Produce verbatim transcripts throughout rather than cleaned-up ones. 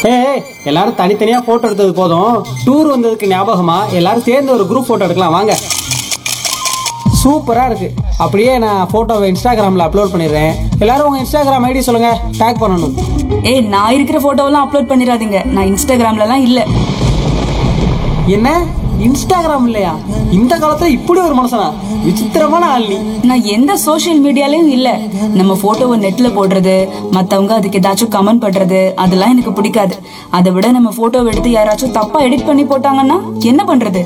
ஏய் எல்லாரும் தனித்தனியா போட்டோ எடுத்தது போதும், டூர் வந்ததுக்கு ஞாபகமா எல்லாரும் சேர்ந்து ஒரு குரூப் போட்டோ எடுக்கலாம் வாங்க. சூப்பரா இருக்கு. அப்படியே நான் போட்டோவை இன்ஸ்டாகிராம்ல அப்லோட் பண்ணிடுறேன். எல்லாரும் உங்க இன்ஸ்டாகிராம் ஐடி சொல்லுங்க, டேக் பண்ணணும். ஏய், நான் இருக்கிற போட்டோவெல்லாம் அப்லோட் பண்ணிடாதீங்க. நான் இன்ஸ்டாகிராம்லலாம் இல்ல. என்ன இன்ஸ்டாகிராம் இல்லையா? இந்த காலத்துல இப்படி ஒரு மனுஷனா? விசித்திரமான ஆள் நீ. நான் எந்த சோஷியல் மீடியாலயும் இல்ல. நம்ம போட்டோவை நெட்ல போடுறது, மத்தவங்க அதுக்கு ஏதாச்சும் கமெண்ட் பண்றது, அதெல்லாம் எனக்கு பிடிக்காது. அதை விட நம்ம போட்டோவை எடுத்து யாராச்சும் தப்பா எடிட் பண்ணி போட்டாங்கன்னா என்ன பண்றது?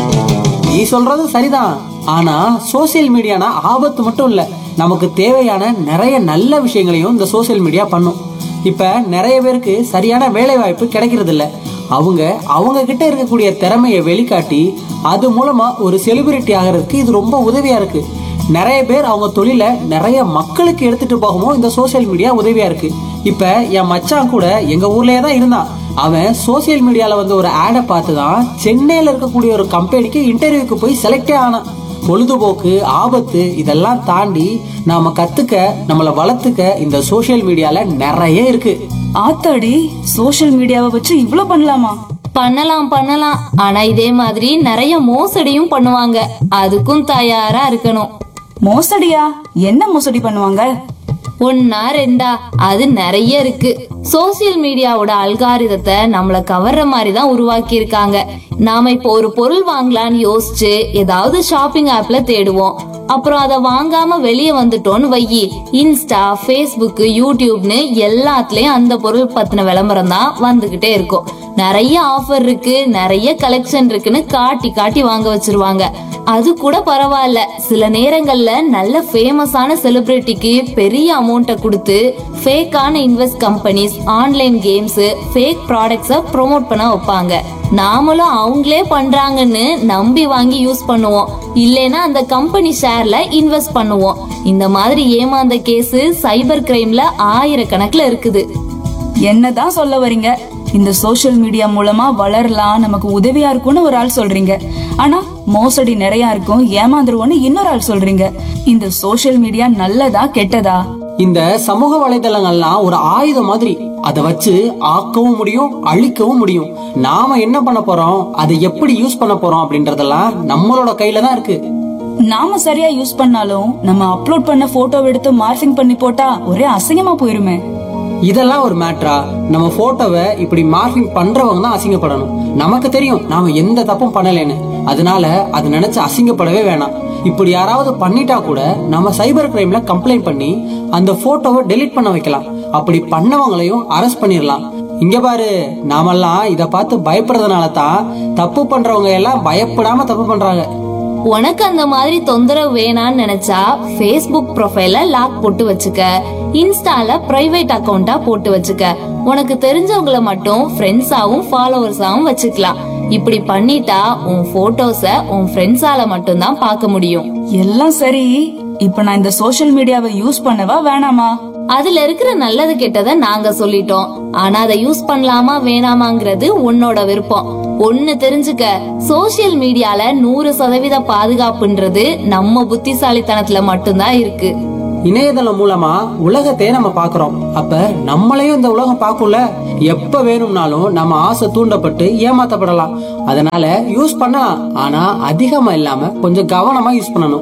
நீ சொல்றது சரிதான். ஆனா சோசியல் மீடியானா ஆபத்து மட்டும் இல்ல, நமக்கு தேவையான நிறைய நல்ல விஷயங்களையும் இந்த சோசியல் மீடியா பண்ணும். இப்ப நிறைய பேருக்கு சரியான வேலை வாய்ப்பு கிடைக்கிறது இல்ல. அவங்க அவங்க கிட்ட இருக்கக்கூடிய திறமையை வெளிக்காட்டி அது மூலமா ஒரு செலிபிரிட்டி ஆகிறதுக்கு இது ரொம்ப உதவியா இருக்கு. நிறைய பேர் அவங்க தொழில நிறைய மக்களுக்கு எடுத்துட்டு போகவும் இந்த சோசியல் மீடியா உதவியா இருக்கு. இப்ப என் மச்சான் கூட எங்க ஊர்லயே தான் இருந்தான். அவன் சோசியல் மீடியால வந்து ஒரு ஆடை பார்த்து தான் சென்னையில இருக்கக்கூடிய ஒரு கம்பெனிக்கு இன்டர்வியூக்கு போய் செலக்டே ஆனான். பொழுதுபோக்கு, ஆபத்து இதெல்லாம் தாண்டி நாம கத்துக்க, நம்மளை வளர்த்துக்க இந்த சோசியல் மீடியால நிறைய இருக்கு. ஆத்தாடி, சோஷியல் மீடியாவை வச்சு இவ்ளோ பண்ணலாமா? பண்ணலாம் பண்ணலாம். ஆனா இதே மாதிரி நிறைய மோசடியும் பண்ணுவாங்க. அதுக்கும் தயாரா இருக்கணும். மோசடியா? என்ன மோசடி பண்ணுவாங்க? ஒன்னா ரெண்டா, அது நிறைய இருக்கு. சோசியல் மீடியாவோட அல்காரிதத்தை நம்மள கவர்ற மாதிரி தான் உருவாக்கி இருக்காங்க. நாம இப்போ ஒரு பொருள் வாங்கலாம்னு யோசிச்சு ஏதாவது ஷாப்பிங் ஆப்ல தேடுவோம். அப்புறம் அதை வாங்காம வெளியே வந்துட்டோம்னு வையி, இன்ஸ்டா, ஃபேஸ்புக், யூடியூப்னு எல்லாத்துலயும் அந்த பொருள் பத்தின விளம்பரம் தான் வந்துகிட்டே இருக்கும். நிறைய ஆஃபர் இருக்கு, நிறைய கலெக்ஷன் இருக்குன்னு காட்டி காட்டி வாங்க வச்சிருவாங்க. அது கூட பரவாயில்ல, சில நேரங்கள்ல நல்ல ஃபேமஸான செலிபிரிட்டிக்கு பெரிய அமௌண்ட்டை கொடுத்து ஃபேக்கான invest companies, online games, fake ப்ராடக்ட்ஸை ப்ரோமோட் பண்ண வைப்பாங்க. நாமளும் அவங்களே பண்றாங்கன்னு நம்பி வாங்கி யூஸ் பண்ணுவோம். இல்லைன்னா அந்த கம்பெனி ஷேர்ல இன்வெஸ்ட் பண்ணுவோம். இந்த மாதிரி ஏமாந்த கேஸ் சைபர் கிரைம்ல ஆயிரக்கணக்குல இருக்குது. என்னதான் சொல்ல வர்றீங்க? இந்த சோஷியல் மீடியா மூலமா வளரலாம், நமக்கு உதவியா இருக்கும்னு ஒரு ஆள் சொல்றீங்க. ஆனா மோசடி நிறைய இருக்கும், ஏமாந்துருவோம்னு இன்னொரு ஆள் சொல்றீங்க. இந்த சோஷியல் மீடியா நல்லதா கெட்டதா? இந்த சமூக வலைதளங்கள்லாம் ஒரு ஆயுதம் மாதிரி. அதை வச்சு ஆக்கவும் முடியும், அழிக்கவும் முடியும். நாம என்ன பண்ண போறோம், அதை எப்படி யூஸ் பண்ண போறோம் அப்படின்றதெல்லாம் நம்மளோட கையில தான் இருக்கு. நாம சரியா யூஸ் பண்ணாலும் நம்ம அப்லோட் பண்ண போட்டோ எடுத்து மார்ஃபிங் பண்ணி போட்டா ஒரே அசிங்கமா போயிருமே. இதெல்லாம் ஒரு மேட்ரா? நம்ம போட்டோவை இப்படி மார்க்கிங் பண்றவங்க தான் அசிங்கப்படணும். நமக்கு தெரியும் நாம எந்த தப்பும் பண்ணலைன்னு. அதனால அது நினைச்சு அசிங்கப்படவே வேணாம். இப்படி யாராவது பண்ணிட்டா கூட நம்ம சைபர் கிரைம்ல கம்ப்ளைண்ட் பண்ணி அந்த போட்டோவை டெலீட் பண்ண வைக்கலாம். அப்படி பண்ணவங்களையும் அரெஸ்ட் பண்ணிடலாம். இங்க பாரு, நாமெல்லாம் இத பார்த்து பயப்படுறதுனால தான் தப்பு பண்றவங்க எல்லாம் பயப்படாம தப்பு பண்றாங்க. உனக்கு அந்த மாதிரி தொந்தரவு வேணான்னு நினைச்சா ஃபேஸ்புக் ப்ரொஃபைல லாக் போட்டு வச்சுக்க, இன்ஸ்டால பிரைவேட் அக்கவுண்டா போட்டு வச்சுக்க. உனக்கு தெரிஞ்சவங்கள மட்டும் ஃப்ரெண்ட்ஸாவும் ஃபாலோவர்ஸாவும் வச்சுக்கலாம். இப்படி பண்ணிட்டா உன் போட்டோஸ உன் ஃப்ரெண்ட்ஸால மட்டும் தான் பார்க்க முடியும். எல்லாம் சரி, இப்ப நான் இந்த சோஷியல் மீடியாவை யூஸ் பண்ணவா வேணாமா? அதுல இருக்கிற நல்லது கெட்டதை நாங்க சொல்லிட்டோம். ஆனா அதை யூஸ் பண்ணலாமா வேணாமாங்கிறது உன்னோட விருப்பம். ஒண்ணு தெரிஞ்சுக்க, சோசியல் மீடியால நூறு சதவீத பாதுகாப்புன்றது நம்ம புத்திசாலித்தனத்துல மட்டும்தான் இருக்கு. இணையதளம் மூலமா உலகத்தையே நம்ம பாக்குறோம். அப்ப நம்மளையும் இந்த உலகம் பார்க்கும்ல. எப்ப வேணும்னாலும் நம்ம ஆசை தூண்டப்பட்டு ஏமாத்தப்படலாம். அதனால யூஸ் பண்ணலாம், ஆனா அதிகமா இல்லாம கொஞ்சம் கவனமா யூஸ் பண்ணணும்.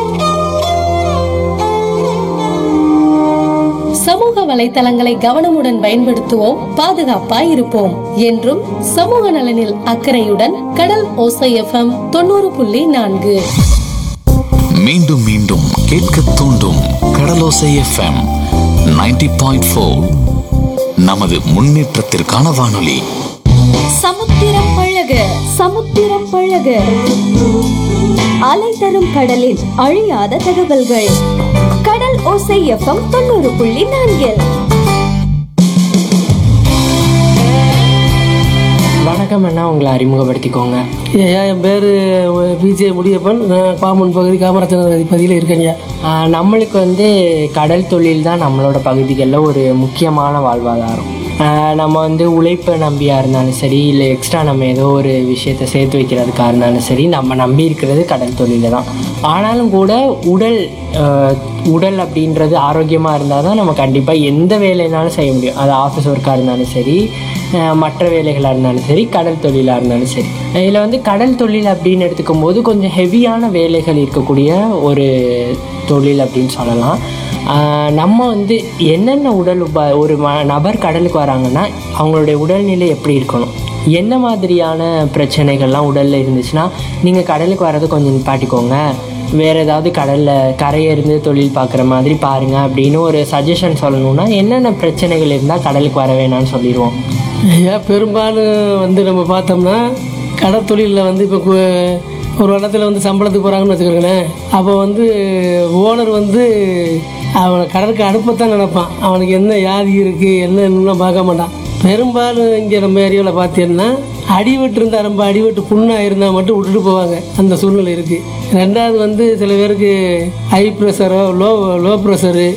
சமூக வலைத்தளங்களை கவனமுடன் பயன்படுத்துவோம், பாதுகாப்பாய் இருப்போம். என்றும் சமூக நலனில் அக்கறையுடன் கடல் ஓசை எஃப்எம் தொண்ணூறு புள்ளி நான்கு. மீண்டும் மீண்டும் கேட்க தூண்டும் கடலோசை எஃப்எம் நைன்டி பாயிண்ட் ஃபோர். நமது முன்னேற்றத்திற்கான வானொலி. சமுத்திரம் பழக சமுத்திரம் பழக அலை தரும் கடலில் அழியாத தகவல்கள். கடல் ஓசை எஃப்எம் தொண்ணூறு புள்ளி நான்கில். வணக்கம் அண்ணா, உங்களை அறிமுகப்படுத்திக்கோங்க. என் பேர் பிஜே முடியப்பன். நான் பாம்பன் பகுதி காமராஜர் பகுதியில் இருக்கேங்க. நம்மளுக்கு வந்து கடல் தொழில் தான் நம்மளோட பகுதிகளில் ஒரு முக்கியமான வாழ்வாதாரம். நம்ம வந்து உழைப்பை நம்பியாக இருந்தாலும் சரி, இல்லை எக்ஸ்ட்ரா நம்ம ஏதோ ஒரு விஷயத்தை சேர்த்து வைக்கிறதுக்காக இருந்தாலும் சரி, நம்ம நம்பி இருக்கிறது கடல் தொழிலை தான். ஆனாலும் கூட உடல் உடல் அப்படின்றது ஆரோக்கியமாக இருந்தால் தான் நம்ம கண்டிப்பாக எந்த வேலைனாலும் செய்ய முடியும். அது ஆஃபீஸ் ஒர்க்காக இருந்தாலும் சரி, மற்ற வேலைகளாக இருந்தாலும் சரி, கடல் தொழிலாக இருந்தாலும் சரி. இதில் வந்து கடல் தொழில் அப்படின்னு எடுத்துக்கும் போது கொஞ்சம் ஹெவியான வேலைகள் இருக்கக்கூடிய ஒரு தொழில் அப்படின்னு சொல்லலாம். நம்ம வந்து என்னென்ன உடல் உப ஒரு ம நபர் கடலுக்கு வராங்கன்னா அவங்களுடைய உடல்நிலை எப்படி இருக்கணும், என்ன மாதிரியான பிரச்சனைகள்லாம் உடலில் இருந்துச்சுன்னா நீங்கள் கடலுக்கு வர்றது கொஞ்சம் நிப்பாட்டிக்கோங்க, வேறு ஏதாவது கடலில் கரையிருந்து தொழில் பார்க்குற மாதிரி பாருங்கள் அப்படின்னு ஒரு சஜஷன் சொல்லணுன்னா என்னென்ன பிரச்சனைகள் இருந்தால் கடலுக்கு வர வேணாம்னு சொல்லிடுவோம். ஐயா, பெரும்பாலும் வந்து நம்ம பார்த்தோம்னா கடற்தொழிலில் வந்து இப்போ ஒரு இடத்துல வந்து சம்பளத்துக்கு போகிறாங்கன்னு வச்சுக்கிறேங்களேன். அப்போ வந்து ஓனர் வந்து அவனை கடலுக்கு அனுப்பத்தான் நினைப்பான். அவனுக்கு என்ன வியாதி இருக்குது என்னன்னு பார்க்க மாட்டான். பெரும்பாலும் இங்கே நம்ம ஏரியாவில் பார்த்தீங்கன்னா அடிவெட்டு இருந்தால் ரொம்ப அடிவெட்டு புண்ணாக இருந்தால் மட்டும் விட்டுட்டு போவாங்க. அந்த சூழ்நிலை இருக்குது. ரெண்டாவது வந்து சில பேருக்கு high ப்ரெஷரோ low low pressure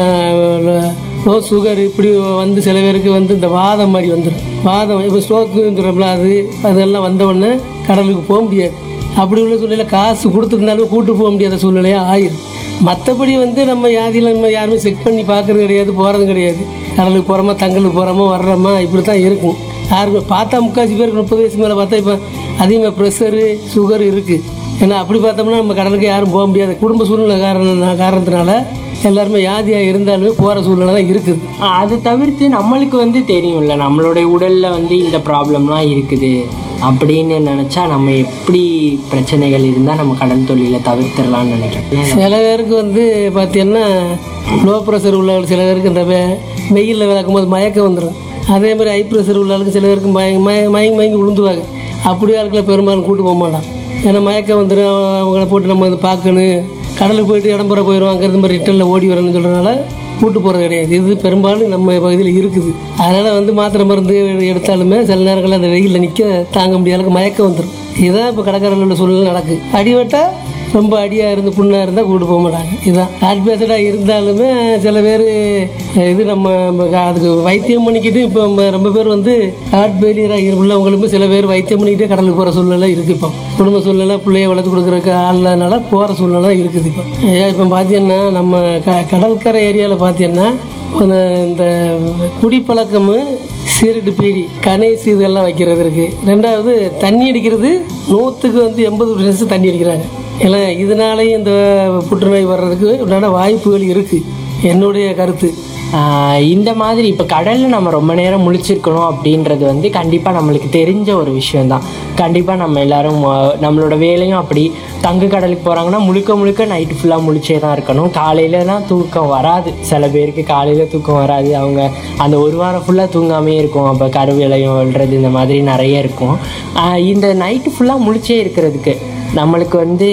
low sugar இப்படி வந்து சில பேருக்கு வந்து இந்த வாதம் மாதிரி வந்துடும். வாதம் இப்போ ஸ்ட்ரோக்குங்கிறப்பல அது அதெல்லாம் வந்தவுடனே கடலுக்கு போக முடியாது. அப்படி உள்ள சூழ்நிலை காசு கொடுத்துருந்தாலும் கூட்டு போக முடியாத சூழ்நிலையாக ஆயிடும். மற்றபடி வந்து நம்ம வியாதியில் நம்ம யாருமே செக் பண்ணி பார்க்குறது கிடையாது, போகிறது கிடையாது. கடலுக்கு போகிறோமா தங்களுக்கு போகிறோமா வர்றோமா இப்படி தான் இருக்கும். யாருமே பார்த்தா முக்கால்வாசி பேருக்கு முப்பது வயசு மேலே பார்த்தா இப்போ அதிகமாக ப்ரெஷரு சுகர் இருக்குது. ஏன்னா அப்படி பார்த்தோம்னா நம்ம கடலுக்கு யாரும் போக முடியாது. குடும்ப சூழ்நிலை காரண காரணத்தினால எல்லாருமே வியாதியாக இருந்தாலுமே போகிற சூழ்நிலை தான் இருக்குது. அதை தவிர்த்து நம்மளுக்கு வந்து தெரியும்ல நம்மளுடைய உடலில் வந்து இந்த ப்ராப்ளம்லாம் இருக்குது அப்படின்னு நினச்சா நம்ம எப்படி பிரச்சனைகள் இருந்தால் நம்ம கடல் தொழிலை தவிர்த்திடலாம்னு நினைக்கிறேன். சில பேருக்கு வந்து பார்த்தீங்கன்னா லோ ப்ரெஷர் உள்ளவர்கள் சில பேருக்கு இந்த வெயிலில் விளக்கும் போது மயக்கம் வந்துடும். அதே மாதிரி ஹை ப்ரெஷர் உள்ளவர்களுக்கு சில பேருக்கு மய மய மயங்கி மயங்கி விழுந்துவாங்க. அப்படியே ஆட்களை பெரும்பாலும் கூட்டு போக மாட்டான். ஏன்னா மயக்கம் வந்துடும், அவங்கள போட்டு நம்ம வந்து பார்க்கணும், கடலுக்கு போயிட்டு இடம்புற போயிடும், அங்கேருந்து மாதிரி ரிட்டனில் ஓடி வரணும்னு சொல்கிறனால கூட்டு போகிறது கிடையாது. இது பெரும்பாலும் நம்ம பகுதியில் இருக்குது. அதனால் வந்து மாத்திரை மருந்து எடுத்தாலுமே சில நேரங்களில் அந்த வெயிலில் நிற்க தாங்க முடியாத அளவுக்கு மயக்கம் வந்துடும். இதுதான் இப்போ கடற்கரையில் உள்ள சூழ்நிலை நடக்குது. அடிவட்டா ரொம்ப அடியாக இருந்து புண்ணாக இருந்தால் கூட்டு போக மாட்டாங்க. இதுதான் ஹார்ட் பேஷண்டாக இருந்தாலுமே சில பேர் இது நம்ம அதுக்கு வைத்தியம் பண்ணிக்கிட்டு இப்போ ரொம்ப பேர் வந்து ஹார்ட் ஃபெயிலியராக உள்ளவங்களுமே சில பேர் வைத்தியம் பண்ணிக்கிட்டே கடலுக்கு போகிற சூழ்நிலை இருக்குது. இப்போ குடும்ப சூழ்நிலை பிள்ளைய வளர்த்து கொடுக்குறக்கு ஆள்னால போகிற சூழ்நிலை இருக்குது. இப்போ ஏன் இப்போ பார்த்தீங்கன்னா நம்ம க கடற்கரை ஏரியாவில் பார்த்தீங்கன்னா இந்த குடிப்பழக்கமும் சீரட்டு பீடி கணேசு இதெல்லாம் வைக்கிறது இருக்குது. ரெண்டாவது தண்ணி அடிக்கிறது நூற்றுக்கு வந்து எண்பது பர்சன்ட் தண்ணி அடிக்கிறாங்க. ஏன்னா இதனாலேயும் இந்த புற்றுநோய் வர்றதுக்கு உண்டான வாய்ப்புகள் இருக்குது என்னுடைய கருத்து. இந்த மாதிரி இப்போ கடலில் நம்ம ரொம்ப நேரம் முழிச்சிருக்கணும் அப்படின்றது வந்து கண்டிப்பாக நம்மளுக்கு தெரிஞ்ச ஒரு விஷயந்தான். கண்டிப்பாக நம்ம எல்லோரும் நம்மளோட வேலையும் அப்படி தங்கு கடலுக்கு போகிறாங்கன்னா முழுக்க முழுக்க நைட்டு ஃபுல்லாக முழிச்சே தான் இருக்கணும். காலையிலலாம் தூக்கம் வராது, சில பேருக்கு காலையில் தூக்கம் வராது, அவங்க அந்த ஒரு வாரம் ஃபுல்லாக தூங்காமே இருக்கும். அப்போ கருவிலையும் விழுறது இந்த மாதிரி நிறைய இருக்கும். இந்த நைட்டு ஃபுல்லாக முழிச்சே இருக்கிறதுக்கு நம்மளுக்கு வந்து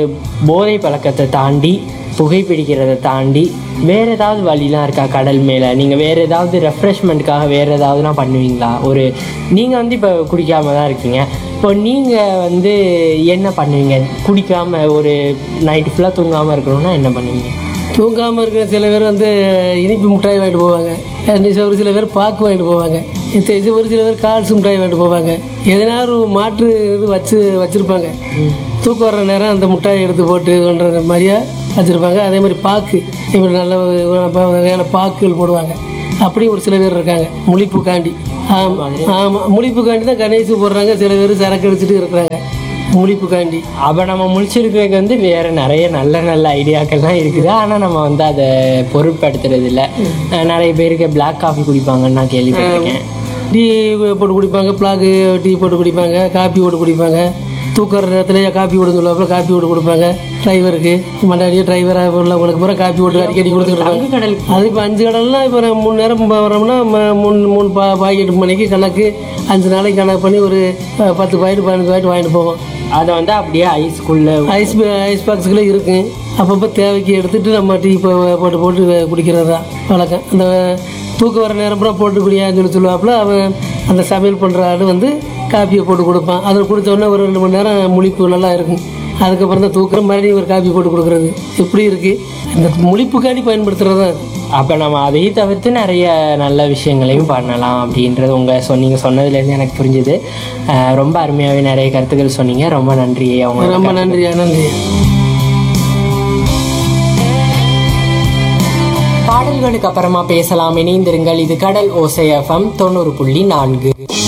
போதை பழக்கத்தை தாண்டி புகைப்பிடிக்கிறதை தாண்டி வேறு ஏதாவது வழிலாம் இருக்கா கடல் மேலே? நீங்கள் வேறு ஏதாவது ரெஃப்ரெஷ்மெண்ட்டுக்காக வேறு ஏதாவதுனா பண்ணுவீங்களா? ஒரு நீங்கள் வந்து இப்போ குடிக்காமல் தான் இருக்கீங்க, இப்போ நீங்கள் வந்து என்ன பண்ணுவீங்க? குடிக்காமல் ஒரு நைட்டு ஃபுல்லாக தூங்காமல் இருக்கணும்னா என்ன பண்ணுவீங்க? தூங்காமல் இருக்கிற சில பேர் வந்து இனிப்பு மிட்டாய் வாங்கிட்டு போவாங்க, ஒரு சில பேர் பாக்கு வாங்கிட்டு போவாங்க, ஒரு சில பேர் கால்சு மிட்டாய் வாங்கிட்டு போவாங்க. எதனாலும் ஒரு மாற்று இது வச்சு வச்சுருப்பாங்க. தூக்கம் வர்ற நேரம் அந்த மிட்டாயை எடுத்து போட்டு கொண்ட மாதிரியா வச்சுருப்பாங்க. அதே மாதிரி பாக்கு இப்படி நல்ல வகையான பாக்குகள் போடுவாங்க. அப்படி ஒரு சில பேர் இருக்காங்க முழிப்புக்காண்டி. ஆமாம் ஆமாம் முழிப்புக்காண்டி தான் கணேசு போடுறாங்க. சில பேர் சரக்கு அடிச்சுட்டு இருக்கிறாங்க முழிப்புக்காண்டி. அப்போ நம்ம முழிச்சிருக்கிறதுக்கு வந்து வேறு நிறைய நல்ல நல்ல ஐடியாக்கள்லாம் இருக்குது. ஆனால் நம்ம வந்து அதை பொருட்படுத்துறது இல்லை. நிறைய பேருக்கு பிளாக் காஃபி குடிப்பாங்கன்னு நான் கேள்விப்பட்டிருக்கேன். டீ போட்டு குடிப்பாங்க, பிளாக்கு டீ போட்டு குடிப்பாங்க, காப்பி போட்டு குடிப்பாங்க. தூக்குற நேரத்துலேயே காப்பி போட்டு சொல்லுவாங்க, காப்பி போட்டு கொடுப்பாங்க டிரைவருக்கு. மண்டாடியே டிரைவராக உள்ளவங்களுக்கு பூரா காப்பி போட்டு அடிக்கடி கொடுத்துருக்காங்க. கடல் அது இப்போ அஞ்சு கடல்லாம் இப்போ மூணு நேரம் வரோம்னா மூணு மூணு பா பாக்கெட்டு மணிக்கு கணக்கு அஞ்சு நாளைக்கு கணக்கு பண்ணி ஒரு பத்து பாக்கெட்டு பதினஞ்சு பாக்கெட்டு வாங்கிட்டு போவோம். அதை வந்து அப்படியே ஐஸ்குள்ளே ஐஸ் ஐஸ் பாக்ஸுக்குள்ளே இருக்கும். அப்பப்போ தேவைக்கு எடுத்துகிட்டு நம்ம டீ போட்டு போட்டு குடிக்கிறது தான் வழக்கம். அந்த தூக்கம் வர நேரம் பூரா போட்டு குடியான்னு சொல்லி சொல்லுவாப்புல. அவன் அந்த சமையல் பண்ணுற ஆள் வந்து காப்பியை போட்டு கொடுப்பான். அதை குடித்தோடனே ஒரு ரெண்டு மணி நேரம் முழிப்பு நல்லா இருக்கும். அதுக்கப்புறம் தான் தூக்குற மறுபடியும் ஒரு காப்பி போட்டு கொடுக்குறது இப்படி இருக்குது. இந்த முழிப்புக்காண்டி பயன்படுத்துகிறது தான் அது. அப்போ நம்ம அதையும் தவிர்த்து நிறைய நல்ல விஷயங்களையும் பண்ணலாம் அப்படின்றது உங்கள் சொன்னீங்க சொன்னதுலேருந்து எனக்கு புரிஞ்சுது. அஹ் ரொம்ப அருமையாகவே நிறைய கருத்துக்கள் சொன்னீங்க. ரொம்ப நன்றி அவங்க. ரொம்ப நன்றியா நன்றி. பாடல்களுக்கு அப்புறமா பேசலாம். இணைந்திருங்கள். இது கடல் ஓசை எஃப்எம் தொண்ணூறு புள்ளி நான்கு.